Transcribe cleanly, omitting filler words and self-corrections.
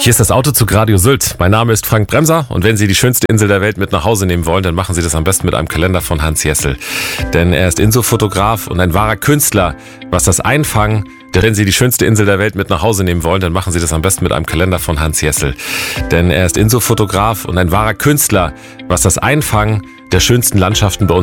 Hier ist das Autozug Radio Sylt. Mein Name ist Frank Bremser und wenn Sie die schönste Insel der Welt mit nach Hause nehmen wollen, dann machen Sie das am besten mit einem Kalender von Hans Jessel. Denn er ist Insofotograf und ein wahrer Künstler, was das Einfangen wenn Sie die schönste Insel der Welt mit nach Hause nehmen wollen, dann machen Sie das am besten mit einem Kalender von Hans Jessel. Denn er ist Insofotograf und ein wahrer Künstler, was das Einfangen der schönsten Landschaften bei uns